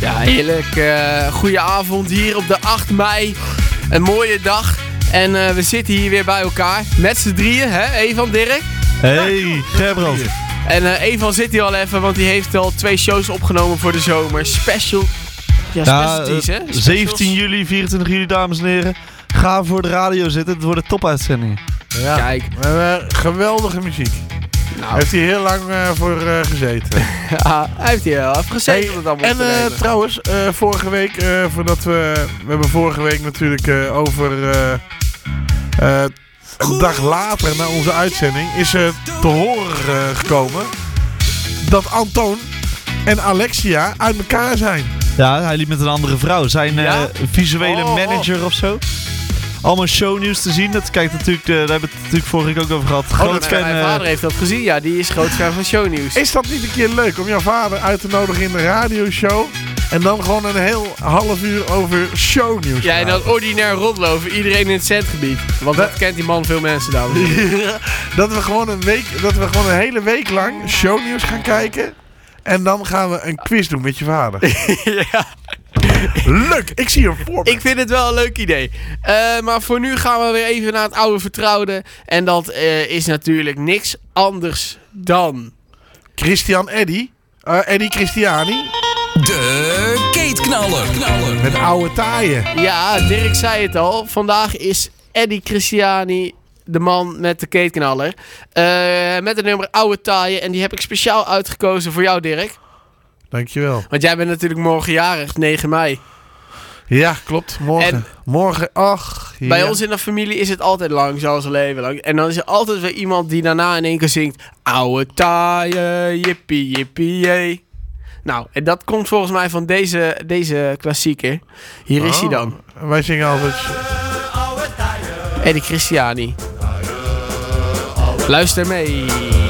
Ja, heerlijk. Goeie avond hier op de 8 mei. Een mooie dag. En we zitten hier weer bij elkaar. Met z'n drieën, hè? Evan, Dirk. Hey, Gerbrand. En Evan zit hier al even, want die heeft al 2 shows opgenomen voor de zomer. Special... Ja, specialties, hè? 17 juli, 24 juli, dames en heren. Ga voor de radio zitten, het wordt een topuitzending. Ja, Kijk. we hebben geweldige muziek. Nou, Heeft hij heel lang voor gezeten. ja, hij heeft hier wel even gezeten om het allemaal En te nemen. trouwens, vorige week, voordat we hebben vorige week natuurlijk over een dag later na onze uitzending is te horen gekomen dat Antoon en Alexia uit elkaar zijn. Ja, hij liep met een andere vrouw. Zijn Ja? visuele manager of zo. Allemaal shownieuws te zien. Dat kijkt natuurlijk, daar hebben we het natuurlijk vorige week ook over gehad. Groot fan. Mijn vader heeft dat gezien, ja. Die is groot fan van shownieuws. Is dat niet een keer leuk om jouw vader uit te nodigen in de radioshow en dan gewoon een heel half uur over shownieuws? Ja, en dan ordinair roddelen over iedereen in het zendgebied. Want dat kent die man veel mensen dan. dat we gewoon een hele week lang shownieuws gaan kijken. En dan gaan we een quiz doen met je vader. Ja. Leuk, ik zie hem voor me. Ik vind het wel een leuk idee. Maar voor nu gaan we weer even naar het oude vertrouwde. En dat is natuurlijk niks anders dan... Christian Eddy. Eddy Christiani. De keetknaller. Met oude taaien. Ja, Dirk zei het al. Vandaag is Eddy Christiani de man met de keetknaller. Met het nummer Oude Taaien. En die heb ik speciaal uitgekozen voor jou, Dirk. Dankjewel. Want jij bent natuurlijk morgen jarig, 9 mei. Ja, klopt. Morgen. En- Morgen, ach. Ja. Bij ons in de familie is het altijd lang, zoals een leven lang. En dan is er altijd weer iemand die daarna in één keer zingt... Oude taaien, jippie, jippie, jee. Nou, en dat komt volgens mij van deze klassieker. Hier is hij dan. Wij zingen altijd... Eddy Christiani. Luister mee.